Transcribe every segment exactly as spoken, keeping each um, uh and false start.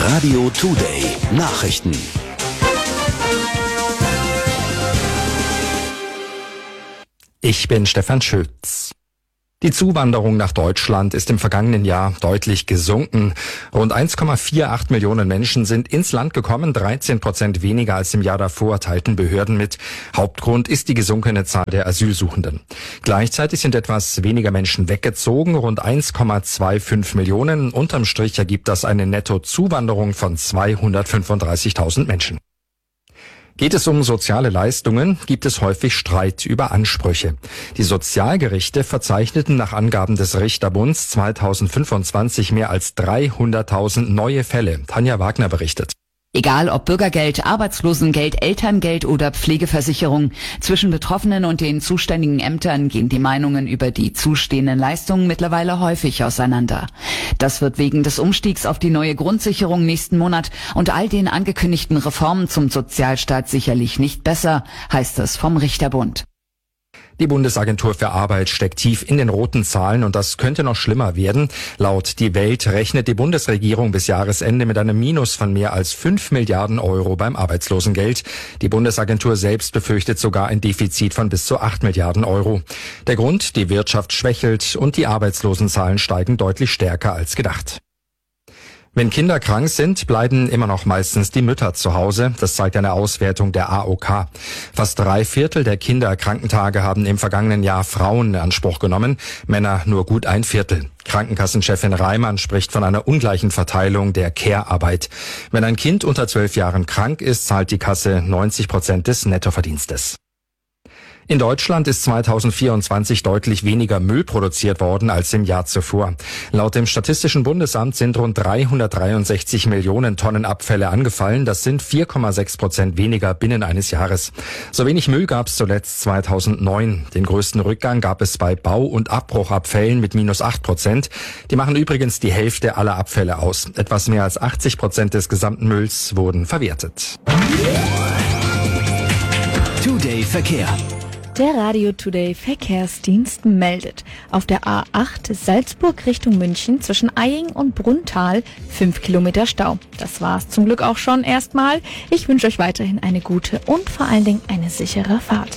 Radio Today Nachrichten. Ich bin Stefan Schütz. Die Zuwanderung nach Deutschland ist im vergangenen Jahr deutlich gesunken. Rund eins Komma achtundvierzig Millionen Menschen sind ins Land gekommen, dreizehn Prozent weniger als im Jahr davor, teilten Behörden mit. Hauptgrund ist die gesunkene Zahl der Asylsuchenden. Gleichzeitig sind etwas weniger Menschen weggezogen, rund eins Komma fünfundzwanzig Millionen. Unterm Strich ergibt das eine Nettozuwanderung von zweihundertfünfunddreißigtausend Menschen. Geht es um soziale Leistungen, gibt es häufig Streit über Ansprüche. Die Sozialgerichte verzeichneten nach Angaben des Richterbunds zweitausendfünfundzwanzig mehr als dreihunderttausend neue Fälle. Tanja Wagner berichtet. Egal ob Bürgergeld, Arbeitslosengeld, Elterngeld oder Pflegeversicherung, zwischen Betroffenen und den zuständigen Ämtern gehen die Meinungen über die zustehenden Leistungen mittlerweile häufig auseinander. Das wird wegen des Umstiegs auf die neue Grundsicherung nächsten Monat und all den angekündigten Reformen zum Sozialstaat sicherlich nicht besser, heißt es vom Richterbund. Die Bundesagentur für Arbeit steckt tief in den roten Zahlen und das könnte noch schlimmer werden. Laut Die Welt rechnet die Bundesregierung bis Jahresende mit einem Minus von mehr als fünf Milliarden Euro beim Arbeitslosengeld. Die Bundesagentur selbst befürchtet sogar ein Defizit von bis zu acht Milliarden Euro. Der Grund: die Wirtschaft schwächelt und die Arbeitslosenzahlen steigen deutlich stärker als gedacht. Wenn Kinder krank sind, bleiben immer noch meistens die Mütter zu Hause. Das zeigt eine Auswertung der A O K. Fast drei Viertel der Kinderkrankentage haben im vergangenen Jahr Frauen in Anspruch genommen, Männer nur gut ein Viertel. Krankenkassenchefin Reimann spricht von einer ungleichen Verteilung der Care-Arbeit. Wenn ein Kind unter zwölf Jahren krank ist, zahlt die Kasse neunzig Prozent des Nettoverdienstes. In Deutschland ist zweitausendvierundzwanzig deutlich weniger Müll produziert worden als im Jahr zuvor. Laut dem Statistischen Bundesamt sind rund dreihundertdreiundsechzig Millionen Tonnen Abfälle angefallen. Das sind vier Komma sechs Prozent weniger binnen eines Jahres. So wenig Müll gab es zuletzt zweitausendneun. Den größten Rückgang gab es bei Bau- und Abbruchabfällen mit minus acht Prozent. Die machen übrigens die Hälfte aller Abfälle aus. Etwas mehr als achtzig Prozent des gesamten Mülls wurden verwertet. Today Verkehr. Der Radio Today Verkehrsdienst meldet. Auf der A acht Salzburg Richtung München zwischen Eying und Brunnthal fünf Kilometer Stau. Das war's zum Glück auch schon erstmal. Ich wünsche euch weiterhin eine gute und vor allen Dingen eine sichere Fahrt.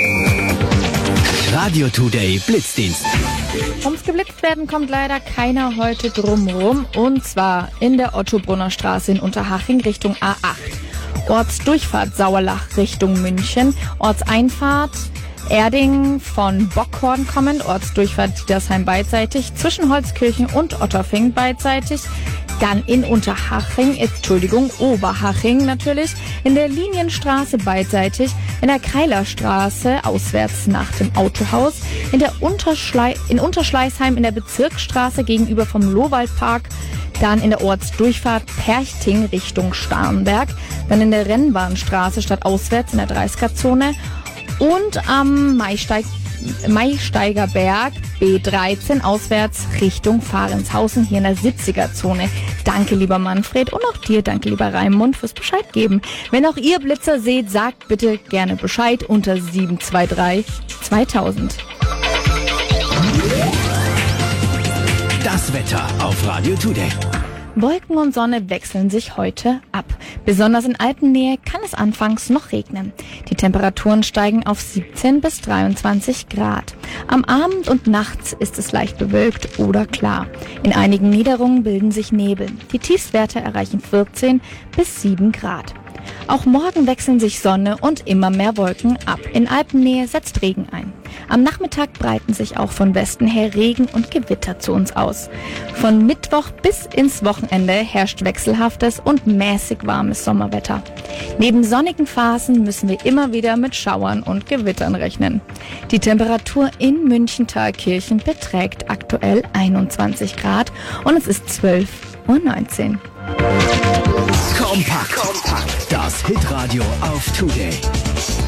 Radio Today Blitzdienst. Ums geblitzt werden kommt leider keiner heute drumrum. Und zwar in der Ottobrunner Straße in Unterhaching Richtung A acht. Ortsdurchfahrt Sauerlach Richtung München. Ortseinfahrt Erding von Bockhorn kommend, Ortsdurchfahrt Dietersheim beidseitig, zwischen Holzkirchen und Otterfing beidseitig, dann in Unterhaching, Entschuldigung, Oberhaching natürlich, in der Linienstraße beidseitig, in der Kreilerstraße auswärts nach dem Autohaus, in der Unterschlei- in Unterschleißheim in der Bezirksstraße gegenüber vom Lohwaldpark, dann in der Ortsdurchfahrt Perchting Richtung Starnberg, dann in der Rennbahnstraße statt auswärts in der dreißiger-Zone und am Maisteig, Maisteiger Berg B dreizehn auswärts Richtung Fahrenshausen hier in der siebziger-Zone. Danke, lieber Manfred, und auch dir danke, lieber Raimund, fürs Bescheid geben. Wenn auch ihr Blitzer seht, sagt bitte gerne Bescheid unter sieben zwei drei zweitausend. Das Wetter auf Radio Today. Wolken und Sonne wechseln sich heute ab. Besonders in Alpennähe kann es anfangs noch regnen. Die Temperaturen steigen auf siebzehn bis dreiundzwanzig Grad. Am Abend und nachts ist es leicht bewölkt oder klar. In einigen Niederungen bilden sich Nebel. Die Tiefstwerte erreichen vierzehn bis sieben Grad. Auch morgen wechseln sich Sonne und immer mehr Wolken ab. In Alpennähe setzt Regen ein. Am Nachmittag breiten sich auch von Westen her Regen und Gewitter zu uns aus. Von Mittwoch bis ins Wochenende herrscht wechselhaftes und mäßig warmes Sommerwetter. Neben sonnigen Phasen müssen wir immer wieder mit Schauern und Gewittern rechnen. Die Temperatur in München-Thalkirchen beträgt aktuell einundzwanzig Grad und es ist zwölf Uhr neunzehn. Kompakt. Kompakt. Das Hitradio auf Today.